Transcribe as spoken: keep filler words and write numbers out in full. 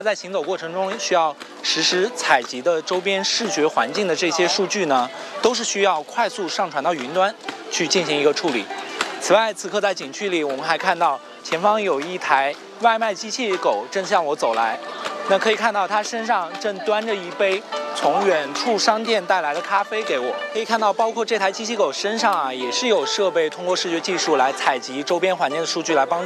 在行走过程中需要实时采集的周边视觉环境的这些数据呢，都是需要快速上传到云端去进行一个处理。此外，此刻在景区里，我们还看到前方有一台外卖机器狗正向我走来。那可以看到，它身上正端着一杯从远处商店带来的咖啡给我。可以看到，包括这台机器狗身上啊，也是有设备通过视觉技术来采集周边环境的数据，来帮